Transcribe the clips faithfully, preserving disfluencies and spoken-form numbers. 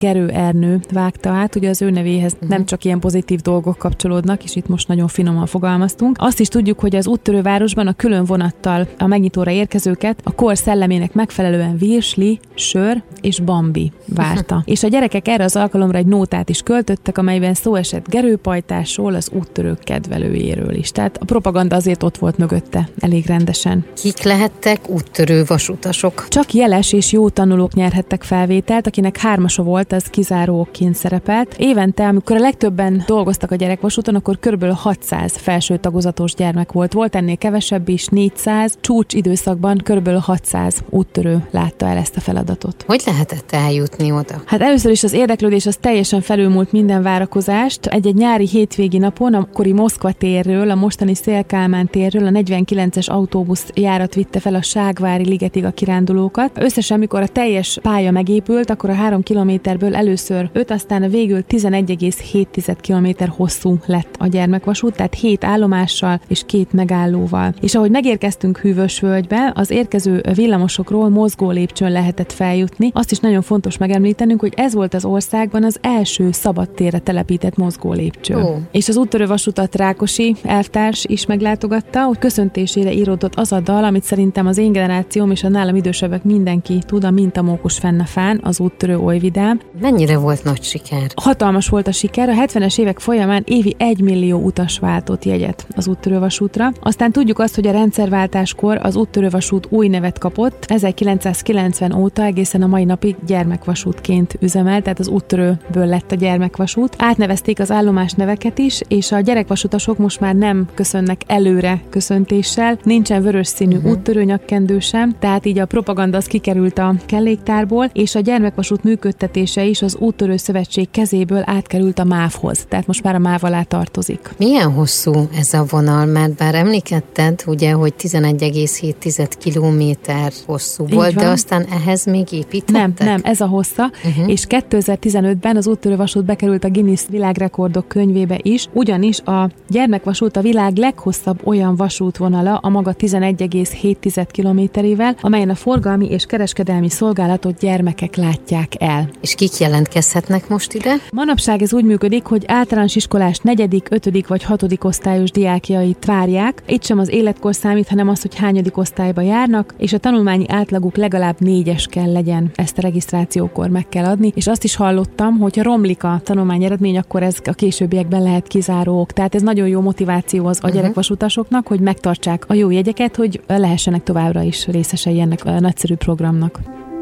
Gerő Ernő vágta át, ugye az ő nevéhez uh-huh. nem csak ilyen pozitív dolgok kapcsolódnak, és itt most nagyon finoman fogalmaztunk. Azt is tudjuk, hogy az úttörővárosban a külön vonattal a megnyitóra érkezőket a kor szellemének megfelelően virsli, sör és bambi várta. És a gyerekek erre az alkalomra egy nótát is költöttek, amelyben szó esett Gerőpajtásról, az úttörők kedvelőjéről is. Tehát a propaganda azért ott volt mögötte elég rendesen. Kik lehettek úttörő vasutasok? Csak jeles és jó tanulók nyerhettek felvételt, akinek hármasa volt, az kizáróként szerepelt. Évente, amikor a legtöbben dolgoztak a gyerekvasúton, akkor körülbelül hatszáz felső tagozatos gyermek volt. Volt ennél kevesebb is, négyszáz, csúcs időszakban körülbelül hatszáz úttörő látta el ezt a feladatot. Hogy lehetett eljutni oda? Hát először is az érdeklődés az teljesen felülmúlt minden várakozást. Egy-egy nyári hétvégi napon a kori Moszkva térről, a mostani Széll Kálmán térről a negyvenkilences autóbusz járat vitte fel a Ságvári ligetig a kirándulókat. Összesen, mikor a teljes pálya megépült, akkor a három kilométerből először öt, aztán a végül tizenegy egész hét kilométer hosszú lett a gyermekvasút, tehát hét állomással és két megállóval. És ahogy megérkeztünk Hűvösvölgybe, az érkező villamosokról mozgó lépcsőn lehetett feljutni. Azt is nagyon fontos megemlítenünk, hogy ez volt az országban az első szabadtérre telepített mozgó lépcső. Oh. És az úttörővasutat Rákosi elvtárs is meglátogatta, hogy köszöntésére íródott az a dal, amit szerintem az én generációm és a nálam idősebbek mindenki tud, a Mintamókus fenn a fán, az úttörő oly vidám. Mennyire volt nagy siker? Hatalmas volt a siker, a hetvenes évek folyamán évi egy millió utas váltott jegyet az úttörővasútra. Aztán tudjuk azt, hogy a rendszerváltáskor az úttörővasút új nevet kapott, ezerkilencszázkilencven óta egészen a mai napig gyermekvasútként üzemel, tehát az úttörőből lett a gyermekvasút. Átnevezték az állomás neveket is, és a gyerekvasutasok most már nem köszönnek előre köszöntéssel, nincsen vörös színű uh-huh. úttörő nyakkendő sem, tehát így a propaganda az kikerült a kelléktárból, és a gyermekvasút működtetése is az Úttörő Szövetség kezéből átkerült a MÁV-hoz, tehát most már a MÁV alá tartozik. Milyen hosszú ez a vonal? Mert bár említetted, ugye, hogy tizenegy egész hét kilométer hosszú így volt, van. De aztán ehhez még építettek? Nem, nem, ez a hossza, uh-huh. és kétezer-tizenötben az úttörővasút bekerült a Guinness világrekordok könyvébe is, ugyanis a gyermekvasút a világ leghosszabb olyan vasútvonala a maga tizenegy egész hét kilométerével, amelyen a forgalmi és kereskedelmi szolgálatot gyermekek látják el. És kik jelentkezhetnek most ide? Manapság ez úgy működik, hogy általános iskolás negyedik, ötödik vagy hatodik osztályos diákjait várják. Itt sem az életkor számít, hanem az, hogy hányadik osztályba járnak, és a tanulmányi átlaguk legalább négyes kell legyen. Ezt a regisztrációkor meg kell adni, és azt is hallottam, hogy ha romlik a tanulmány eredmény, akkor ez a későbbiekben lehet kizárók. Tehát ez nagyon jó motiváció az a gyerekvasutasoknak, hogy megtartsák a jó jegyeket, hogy lehessenek továbbra is részesei ennek a nagyszerű programnak.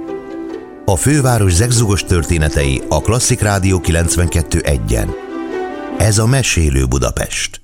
A főváros zegzugos történetei a Klasszik Rádió kilencvenkettő egyen. Ez a Mesélő Budapest.